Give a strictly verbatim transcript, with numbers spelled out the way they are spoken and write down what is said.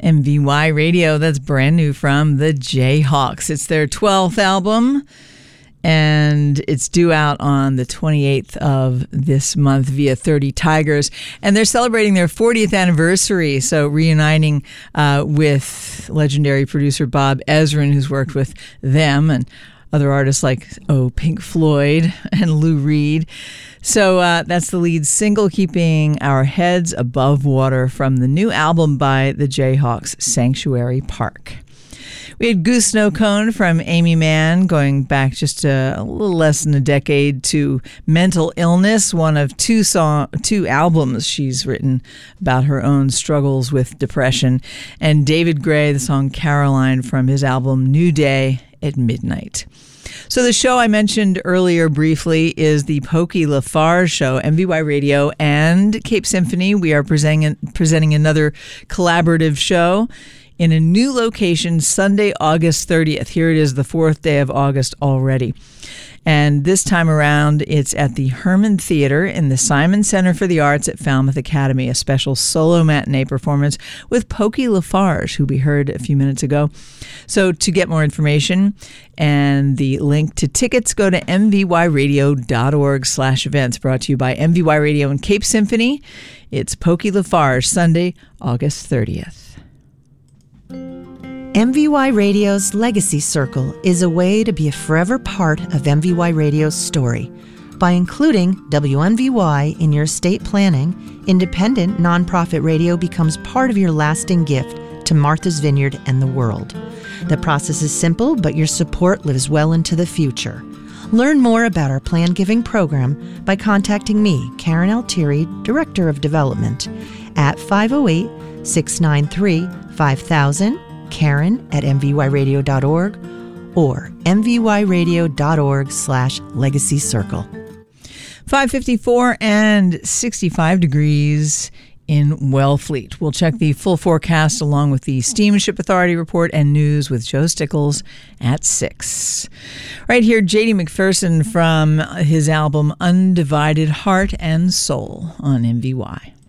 M V Y Radio, that's brand new from the Jayhawks. It's their twelfth album, and it's due out on the twenty-eighth of this month via thirty Tigers. And they're celebrating their fortieth anniversary, so reuniting uh, with legendary producer Bob Ezrin, who's worked with them and other artists like, oh, Pink Floyd and Lou Reed. So uh, that's the lead single, Keeping Our Heads Above Water, from the new album by the Jayhawks, Sanctuary Park. We had Goose Snow Cone from Amy Mann, going back just a, a little less than a decade to mental illness, one of two song, two albums she's written about her own struggles with depression. And David Gray, the song Caroline from his album New Day at Midnight. So the show I mentioned earlier briefly is the Pokey LaFarge Show. M V Y Radio and Cape Symphony, we are presenting, presenting another collaborative show in a new location Sunday, August thirtieth. Here it is, the fourth day of August already. And this time around, it's at the Herman Theater in the Simon Center for the Arts at Falmouth Academy, a special solo matinee performance with Pokey LaFarge, who we heard a few minutes ago. So to get more information and the link to tickets, go to mvyradio.org slash events, brought to you by M V Y Radio and Cape Symphony. It's Pokey LaFarge, Sunday, August thirtieth. M V Y Radio's Legacy Circle is a way to be a forever part of M V Y Radio's story. By including W M V Y in your estate planning, independent nonprofit radio becomes part of your lasting gift to Martha's Vineyard and the world. The process is simple, but your support lives well into the future. Learn more about our Plan Giving program by contacting me, Karen Altieri, Director of Development, at five oh eight, six nine three, five thousand, Karen at M V Y radio dot org, or mvyradio.org slash legacy circle. five fifty-four and sixty-five degrees in Wellfleet. We'll check the full forecast along with the Steamship Authority report and news with Joe Stickles at six. Right here, J D McPherson from his album Undivided Heart and Soul on M V Y.